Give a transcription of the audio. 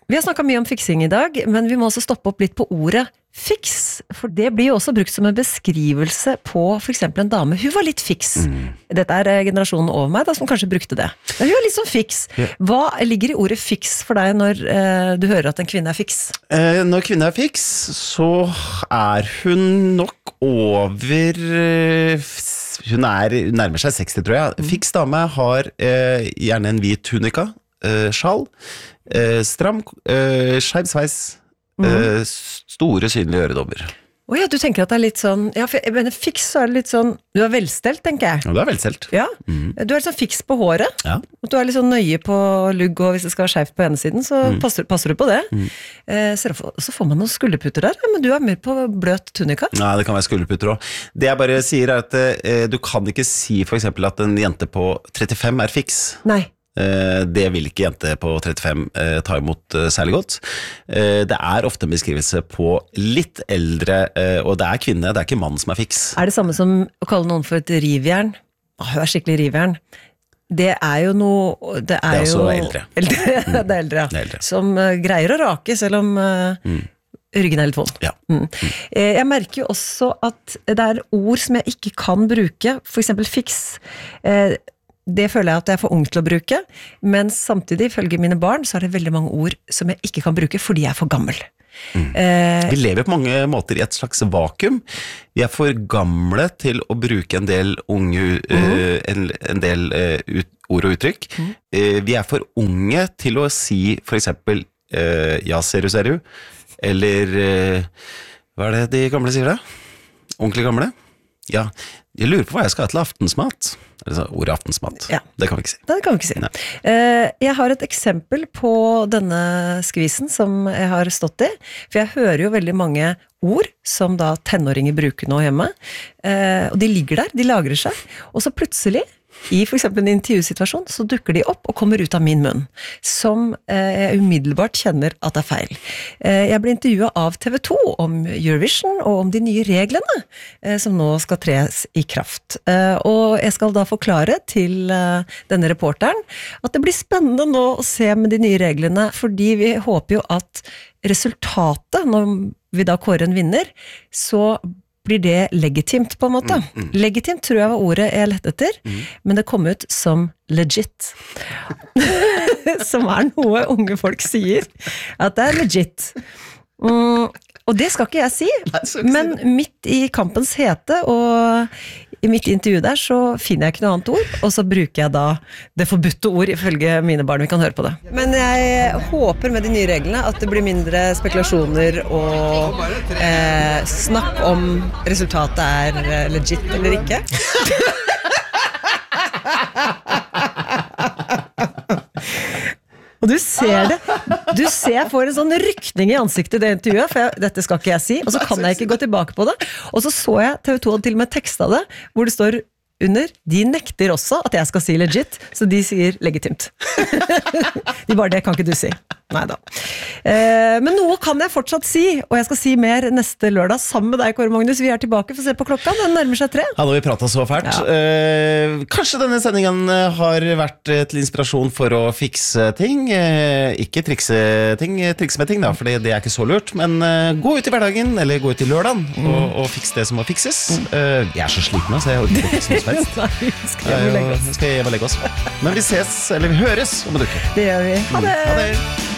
Vi har snakket mye om fiksing I dag, men vi må også stoppe opp litt på ordet fiks, for det blir jo også brukt som en beskrivelse på for eksempel en dame. Hun var litt fiks. Dette generasjonen over meg da, som kanskje brukte det. Men hun var litt sånn fiks. Hva ligger I ordet fiks for deg når du hører at en kvinne fiks? Når kvinne fiks, så hun nok over... Hun nærmer seg 60, tror jeg. Fiks dame har gjerne en hvit tunika, sjal, stram, skeiv sveis, store synlige øredobber. Åja, du tenker at det litt sånn, ja, for jeg mener fiks så det litt sånn, du velstelt, tenker jeg. Ja, du velstelt. Ja, du litt sånn fiks på håret, ja. Og du litt sånn nøye på lugg, og hvis det skal være skjevt på ene siden, så passer du på det. Så får man noen skulderputter der, men du mer på bløt tunika. Nei, det kan være skulderputter også. Det jeg bare sier at du kan ikke si for eksempel at en jente på 35 fiks. Nei. Det vil ikke jente på 35 ta imot særlig godt. Det ofte en beskrivelse på litt eldre, og det kvinne, det ikke mann som fiks. Det samme som å kalle noen for et rivjern? Hun skikkelig rivjern. Det jo noe... Det også jo eldre. Det eldre, ja. Det eldre. Som greier å rake, selv om ryggen litt vond. Ja. Jeg merker jo også at det ord som jeg ikke kan bruke, for eksempel fiks. Det føler jeg at jeg for ung til å bruke, men samtidig, ifølge mine barn, så det veldig mange ord som jeg ikke kan bruke, fordi jeg for gammel. Vi lever på mange måter I et slags vakuum. Vi for gamle til å bruke en del unge, en del ord og uttrykk. Vi for unge til å si for eksempel ja, ser du, eller hva det de gamle sier da? Ordentlig gamle? Ja, jeg lurer på hva jeg skal ha til aftensmat. Ordet aftensmat. Ja. Det kan vi ikke si. Det kan vi ikke si. Jeg har et eksempel på denne skvisen som jeg har stått I, for jeg hører jo veldig mange ord som da tenåringer bruker nå hjemme, og de ligger der, de lagrer seg, og så plutselig I for eksempel en intervjusituasjon så dukker de opp og kommer ut av min munn, som jeg umiddelbart kjenner at det feil. Jeg ble intervjuet av TV 2 om Eurovision og om de nye reglene som nå skal tres I kraft. Og jeg skal da forklare til denne reporteren at det blir spennende nå å se med de nye reglene, fordi vi håper jo at resultatet, når vi da kårer en vinner, så blir det legitimt på en måte. Legitimt tror jeg var ordet jeg lette etter, men det kom ut som legit. Som noe unge folk sier, at det legit. Og det skal ikke jeg si, men midt I kampens hete, og I mitt intervju der, så finner jeg ikke noe annet ord, og så bruker jeg da det forbudte ord ifølge mine barn, vi kan høre på det. Men jeg håper med de nye reglene at det blir mindre spekulasjoner og snakk om resultatet legit eller ikke. Og du ser det, jeg får en sånn rykning I ansiktet I det intervjuet, for dette skal ikke jeg si, og så kan jeg ikke gå tilbake på det. Og så jeg TV 2 til og med teksta det, hvor det står under, de nekter også at jeg skal si legit, så de sier legitimt. De bare, det kan ikke du si. Neida. Men noe kan jeg fortsatt si, og jeg skal si mer neste lørdag sammen med deg, Kåre Magnus. Vi tilbake for å se på klokka, den nærmer seg 3. Ja, nå har vi pratet så fælt. Ja. Kanskje denne sendingen har vært til inspirasjon for å fikse ting. Ikke trikse med ting da, for det ikke så lurt, men gå ut I hverdagen, eller gå ut I lørdagen, og fikse det som må fikses. Jeg så sliten, så jeg orker ikke fikse noe som helst. Nei, skal vi legge oss. Skal jeg legge oss. Men vi ses, eller vi høres om en uke. Det gjør vi. Ha det! Ha det!